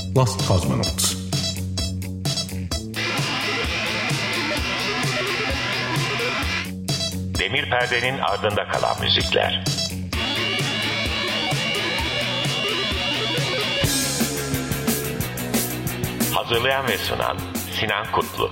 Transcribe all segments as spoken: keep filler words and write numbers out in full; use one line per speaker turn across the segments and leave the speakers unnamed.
Lost Cosmonauts.
Demir perdenin ardında kalan müzikler. Hazırlayan ve sunan Sinan Kutlu.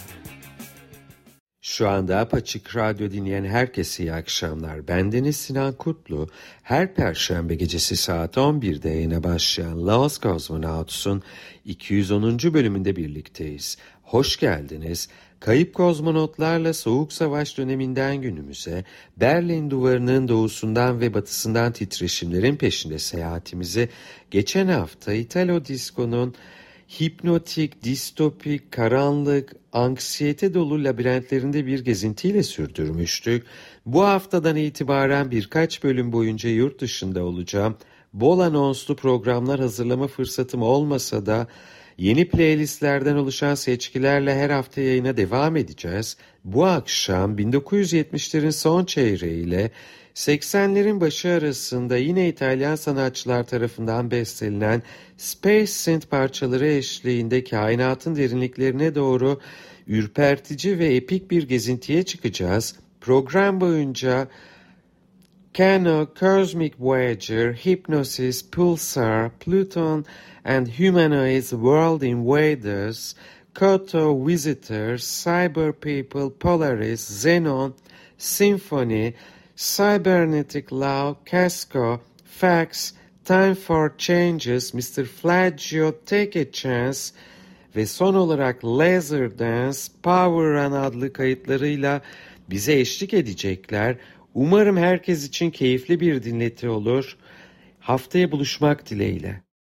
Şu anda Apaçık Radyo dinleyen herkese iyi akşamlar. Bendeniz Sinan Kutlu. Her Perşembe gecesi saat on birde yayına başlayan Lost Cosmonauts'un iki yüz onuncu bölümünde birlikteyiz. Hoş geldiniz. Kayıp kozmonotlarla Soğuk Savaş döneminden günümüze, Berlin Duvarı'nın doğusundan ve batısından titreşimlerin peşinde seyahatimizi geçen hafta İtalo Disco'nun hipnotik, distopik, karanlık, anksiyete dolu labirentlerinde bir gezintiyle sürdürmüştük. Bu haftadan itibaren birkaç bölüm boyunca yurt dışında olacağım. Bol anonslu programlar hazırlama fırsatım olmasa da yeni playlistlerden oluşan seçkilerle her hafta yayına devam edeceğiz. Bu akşam bin dokuz yüz yetmişlerin son çeyreğiyle seksenlerin başı arasında yine İtalyan sanatçılar tarafından bestelenen Space Synth parçaları eşliğinde kainatın derinliklerine doğru ürpertici ve epik bir gezintiye çıkacağız. Program boyunca Kano, Cosmic Voyager, Hypnosis, Pulsar, Pluton and Humanoids, World Invaders, Koto, Visitors, Cyber People, Polaris, Xenon, Symphony, Cybernetic Love, Casco, Fax, Time for Changes, mister Flaggio, Take a Chance ve son olarak Laser Dance, Power Run adlı kayıtlarıyla bize eşlik edecekler. Umarım herkes için keyifli bir dinleti olur. Haftaya buluşmak dileğiyle.